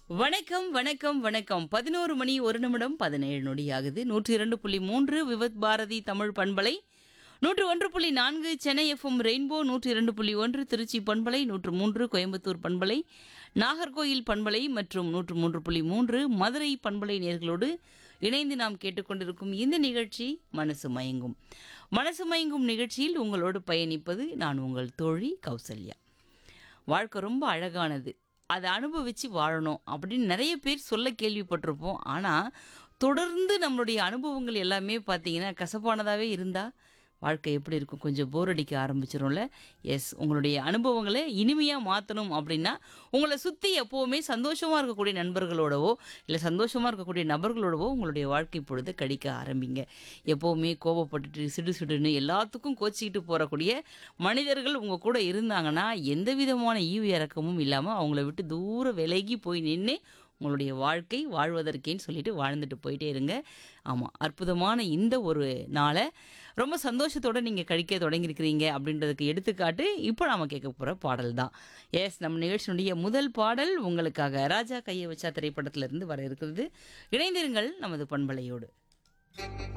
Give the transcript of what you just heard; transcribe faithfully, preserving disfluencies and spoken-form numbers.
வணக்கம், வணக்கம், வணக்கம். பதினொன்று மணி ஒரு நிமிடம் பதினேழு நொடி ஆகுது. நூற்று இரண்டு புள்ளி மூன்று விவத் பாரதி தமிழ் பண்பலை, நூற்று ஒன்று புள்ளி நான்கு சென்னை எஃப்எம் ரெயின்போ, நூற்று இரண்டு புள்ளி ஒன்று திருச்சி பண்பலை, நூற்று மூன்று கோயம்புத்தூர் பண்பலை, நாகர்கோயில் பண்பலை மற்றும் நூற்று மூன்று புள்ளி மூன்று மதுரை பண்பலை நேர்களோடு இணைந்து நாம் கேட்டுக்கொண்டிருக்கும் இந்த நிகழ்ச்சி மனசு மயங்கும். மனசு மயங்கும் நிகழ்ச்சியில் உங்களோடு பயணிப்பது நான் உங்கள் தோழி கௌசல்யா. வாழ்க்கை ரொம்ப அழகானது, அதை அனுபவித்து வாழணும் அப்படின்னு நிறைய பேர் சொல்ல கேள்விப்பட்டிருப்போம். ஆனால் தொடர்ந்து நம்மளுடைய அனுபவங்கள் எல்லாமே பார்த்தீங்கன்னா கசப்பானதாகவே இருந்தால் வாழ்க்கை எப்படி இருக்கும், கொஞ்சம் போர் அடிக்க ஆரம்பிச்சிடும்ல. எஸ், உங்களுடைய அனுபவங்களை இனிமையாக மாற்றணும் அப்படின்னா உங்களை சுற்றி எப்போவுமே சந்தோஷமாக இருக்கக்கூடிய நண்பர்களோடவோ இல்லை சந்தோஷமாக இருக்கக்கூடிய நபர்களோடவோ உங்களுடைய வாழ்க்கை பொழுதை கழிக்க ஆரம்பிங்க. எப்போவுமே கோபப்பட்டுட்டு சிடு சிடுன்னு எல்லாத்துக்கும் கோச்சிக்கிட்டு போகக்கூடிய மனிதர்கள் உங்கள் கூட இருந்தாங்கன்னா எந்த விதமான ஈவு இறக்கமும் இல்லாமல் அவங்கள விட்டு தூர விலகி போய் நின்று உங்களுடைய வாழ்க்கை வாழ்வதற்கேன்னு சொல்லிட்டு வாழ்ந்துட்டு போயிட்டே இருங்க. ஆமாம், அற்புதமான இந்த ஒரு நாளை ரொம்ப சந்தோஷத்தோடு நீங்கள் கழிக்க தொடங்கியிருக்கிறீங்க அப்படின்றதுக்கு எடுத்துக்காட்டு இப்போ நாம் கேட்க போகிற பாடல் தான். எஸ், நம்ம நிகழ்ச்சியினுடைய முதல் பாடல் உங்களுக்காக ராஜா கையை வச்சா திரைப்படத்திலிருந்து வர இருக்கிறது. இணைந்திருங்கள் நமது பண்பலையோடு.